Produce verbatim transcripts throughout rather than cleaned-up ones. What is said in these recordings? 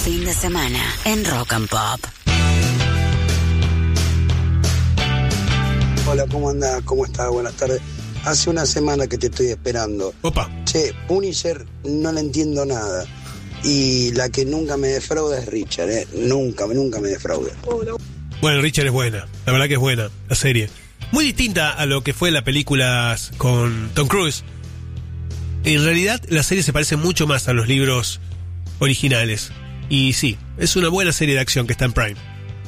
fin de semana en Rock and Pop. Hola, ¿cómo andás? ¿Cómo estás? Buenas tardes. Hace una semana que te estoy esperando. Opa. Che, Punisher no le entiendo nada. Y la que nunca me defrauda es Richard, ¿eh? Nunca, nunca me defrauda. Bueno, Richard es buena. La verdad que es buena, la serie. Muy distinta a lo que fue la película con Tom Cruise. En realidad, la serie se parece mucho más a los libros originales. Y sí, es una buena serie de acción que está en Prime.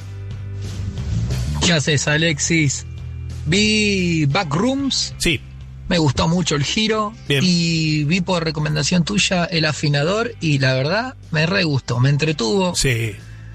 ¿Qué haces, Alexis? Vi Backrooms. Sí. Me gustó mucho el giro. Bien. Y vi por recomendación tuya El Afinador. Y la verdad, me re gustó. Me entretuvo. Sí.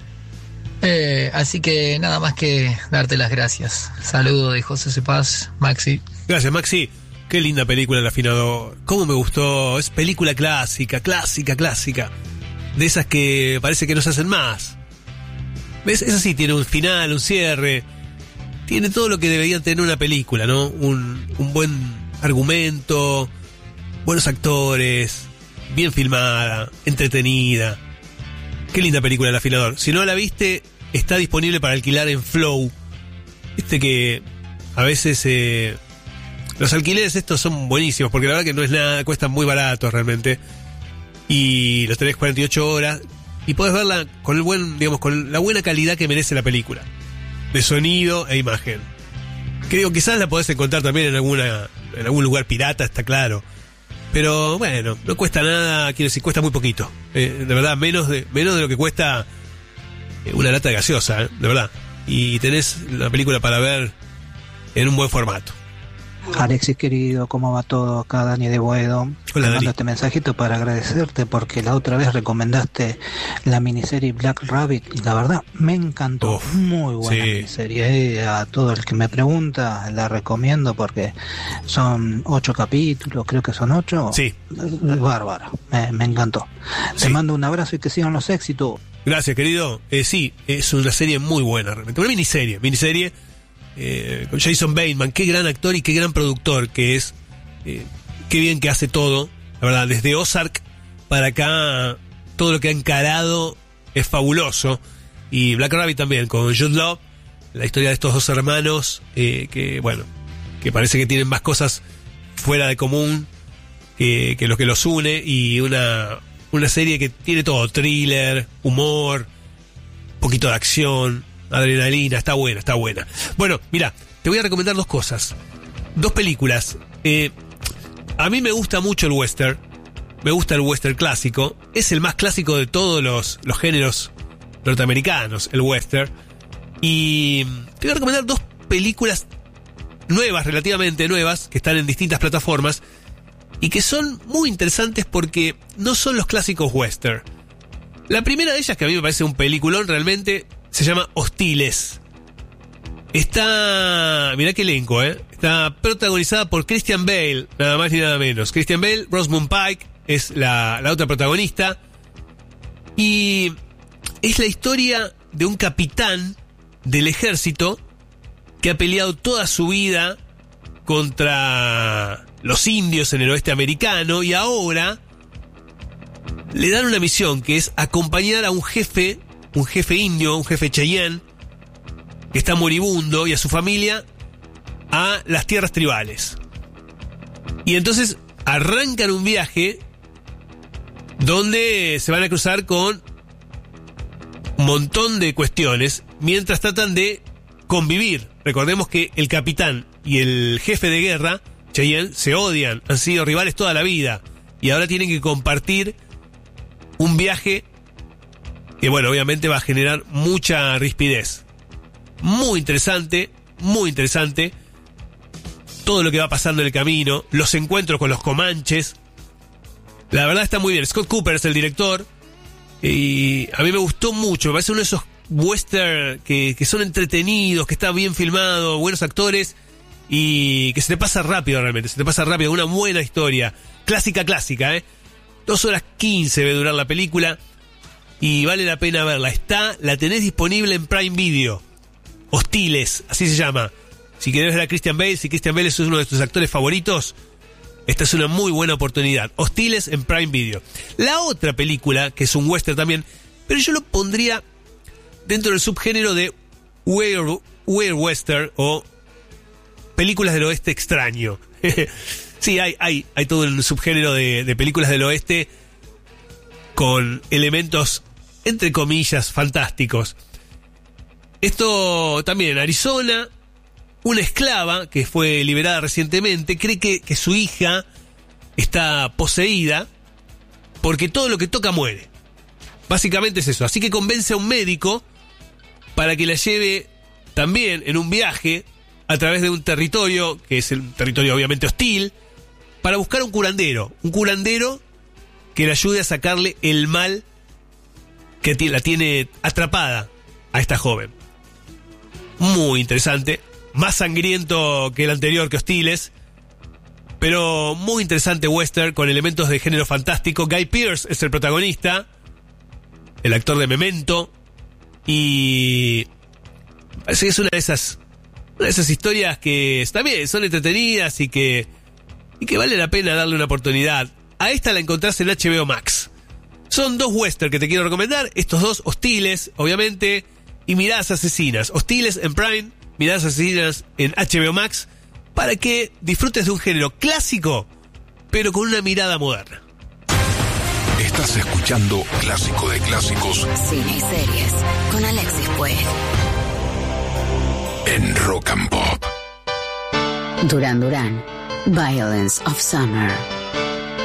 Eh, así que nada más que darte las gracias. Saludo de José Cepaz, Maxi. Gracias, Maxi. Qué linda película El Afinador. Cómo me gustó. Es película clásica, clásica, clásica. De esas que parece que no se hacen más. ¿Ves? Esa sí tiene un final, un cierre. Tiene todo lo que debería tener una película, ¿no? Un, un buen argumento, buenos actores, bien filmada, entretenida. Qué linda película El Afinador. Si no la viste, está disponible para alquilar en Flow. Viste que a veces eh, los alquileres estos son buenísimos, porque la verdad que no es nada, cuestan muy baratos realmente. Y los tenés cuarenta y ocho horas y podés verla con el buen, digamos, con la buena calidad que merece la película, de sonido e imagen. Que digo, quizás la podés encontrar también en alguna en algún lugar pirata, está claro. Pero bueno, no cuesta nada, quiero decir, cuesta muy poquito. Eh, de verdad, menos de menos de lo que cuesta una lata de gaseosa, eh, de verdad. Y tenés la película para ver en un buen formato. Alexis querido, ¿cómo va todo? Acá Dani de Boedo. Hola, Te mando Dani. este mensajito para agradecerte porque la otra vez recomendaste la miniserie Black Rabbit y la verdad me encantó. Uf, muy buena sí. miniserie. Eh, a todo el que me pregunta la recomiendo porque son ocho capítulos, creo que son ocho. Sí. Bárbara, me, me encantó. Sí. Te mando un abrazo y que sigan los éxitos. Gracias, querido. Eh, sí, es una serie muy buena, realmente. Una miniserie, miniserie eh, con Jason Bateman. Qué gran actor y qué gran productor que es. Eh, qué bien que hace todo. La verdad, desde Ozark para acá, todo lo que ha encarado es fabuloso. Y Black Rabbit también, con Jude Law. La historia de estos dos hermanos, eh, que, bueno, que parece que tienen más cosas fuera de común que, que lo que los une. Y una... Una serie que tiene todo, thriller, humor, un poquito de acción, adrenalina, está buena, está buena. Bueno, mira, te voy a recomendar dos cosas, dos películas. Eh, a mí me gusta mucho el western, me gusta el western clásico, es el más clásico de todos los, los géneros norteamericanos, el western. Y te voy a recomendar dos películas nuevas, relativamente nuevas, que están en distintas plataformas, y que son muy interesantes porque no son los clásicos western. La primera de ellas, que a mí me parece un peliculón realmente, se llama Hostiles. Está... mirá qué elenco, ¿eh? Está protagonizada por Christian Bale, nada más ni nada menos. Christian Bale, Rosamund Pike es la, la otra protagonista. Y es la historia de un capitán del ejército que ha peleado toda su vida contra los indios en el oeste americano y ahora le dan una misión que es acompañar a un jefe, un jefe indio, un jefe Cheyenne que está moribundo, y a su familia a las tierras tribales. Y entonces arrancan un viaje donde se van a cruzar con un montón de cuestiones mientras tratan de convivir. Recordemos que el capitán y el jefe de guerra Cheyenne se odian, han sido rivales toda la vida y ahora tienen que compartir un viaje que, bueno, obviamente va a generar mucha rispidez. Muy interesante, muy interesante todo lo que va pasando en el camino, los encuentros con los comanches. La verdad está muy bien. Scott Cooper es el director y a mí me gustó mucho, me parece uno de esos western que, que son entretenidos, que está bien filmado, buenos actores y que se te pasa rápido realmente, se te pasa rápido, una buena historia, clásica, clásica, ¿eh? Dos horas quince debe durar la película y vale la pena verla. Está, la tenés disponible en Prime Video. Hostiles, así se llama. Si querés ver a Christian Bale, si Christian Bale es uno de tus actores favoritos, esta es una muy buena oportunidad. Hostiles en Prime Video. La otra película, que es un western también, pero yo lo pondría dentro del subgénero de Weird, weird Western o películas del oeste extraño. Sí, hay, hay, hay todo el subgénero de, de películas del oeste con elementos, entre comillas, fantásticos. Esto también en Arizona, una esclava que fue liberada recientemente cree que, que su hija está poseída porque todo lo que toca muere. Básicamente es eso. Así que convence a un médico para que la lleve también en un viaje a través de un territorio, que es un territorio obviamente hostil, para buscar un curandero. Un curandero que le ayude a sacarle el mal que la tiene atrapada a esta joven. Muy interesante. Más sangriento que el anterior, que Hostiles, pero muy interesante western con elementos de género fantástico. Guy Pearce es el protagonista, el actor de Memento, y parece que es una de esas una de esas historias que está bien, son entretenidas y que y que vale la pena darle una oportunidad. A esta la encontrás en H B O Max. Son dos western que te quiero recomendar, estos dos, Hostiles, obviamente, y Miradas Asesinas. Hostiles en Prime, Miradas Asesinas en H B O Max, para que disfrutes de un género clásico, pero con una mirada moderna. Estás escuchando Clásico de Clásicos. Cine y series, con Alexis Puig. En Rock and Pop. Duran Duran, Violence of Summer.